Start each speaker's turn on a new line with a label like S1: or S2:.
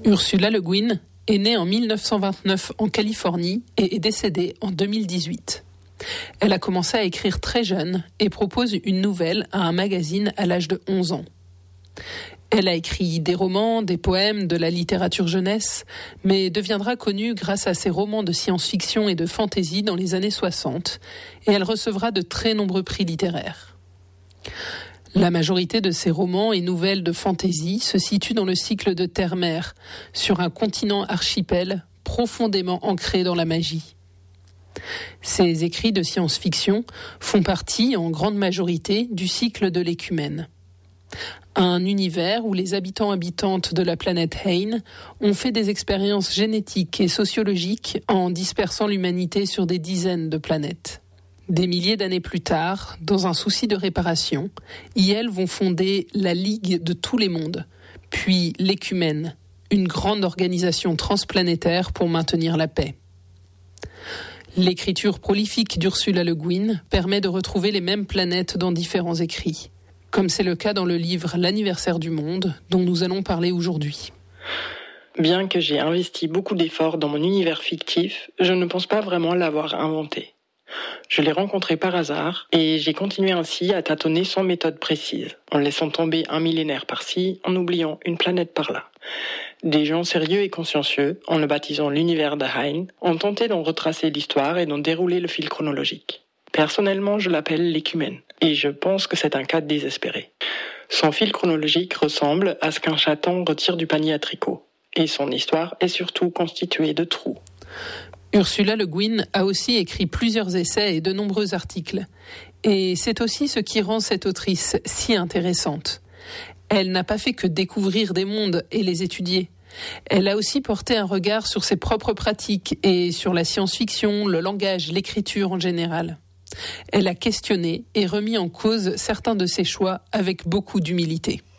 S1: Ursula Le Guin est née en 1929 en Californie et est décédée en 2018. Elle a commencé à écrire très jeune et propose une nouvelle à un magazine à l'âge de 11 ans. Elle a écrit des romans, des poèmes, de la littérature jeunesse, mais deviendra connue grâce à ses romans de science-fiction et de fantasy dans les années 60, et elle recevra de très nombreux prix littéraires. La majorité de ses romans et nouvelles de fantasy se situent dans le cycle de Terre-Mer, sur un continent archipel profondément ancré dans la magie. Ses écrits de science-fiction font partie, en grande majorité, du cycle de l'Écumène. Un univers où les habitantes de la planète Hain ont fait des expériences génétiques et sociologiques en dispersant l'humanité sur des dizaines de planètes. Des milliers d'années plus tard, dans un souci de réparation, ils vont fonder la Ligue de tous les mondes, puis l'Écumène, une grande organisation transplanétaire pour maintenir la paix. L'écriture prolifique d'Ursula Le Guin permet de retrouver les mêmes planètes dans différents écrits, comme c'est le cas dans le livre L'anniversaire du monde, dont nous allons parler aujourd'hui.
S2: Bien que j'ai investi beaucoup d'efforts dans mon univers fictif, je ne pense pas vraiment l'avoir inventé. Je l'ai rencontré par hasard et j'ai continué ainsi à tâtonner sans méthode précise, en laissant tomber un millénaire par-ci, en oubliant une planète par-là. Des gens sérieux et consciencieux, en le baptisant l'univers de Hain, ont tenté d'en retracer l'histoire et d'en dérouler le fil chronologique. Personnellement, je l'appelle l'Écumène, et je pense que c'est un cas désespéré. Son fil chronologique ressemble à ce qu'un chaton retire du panier à tricot, et son histoire est surtout constituée de trous.
S1: Ursula Le Guin a aussi écrit plusieurs essais et de nombreux articles. Et c'est aussi ce qui rend cette autrice si intéressante. Elle n'a pas fait que découvrir des mondes et les étudier. Elle a aussi porté un regard sur ses propres pratiques et sur la science-fiction, le langage, l'écriture en général. Elle a questionné et remis en cause certains de ses choix avec beaucoup d'humilité.